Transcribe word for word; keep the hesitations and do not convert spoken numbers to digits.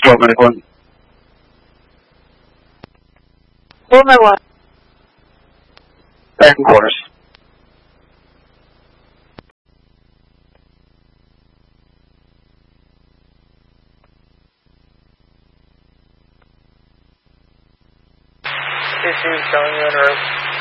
twelve medic one. twelve medic one. Back in quarters. Issues showing you en route.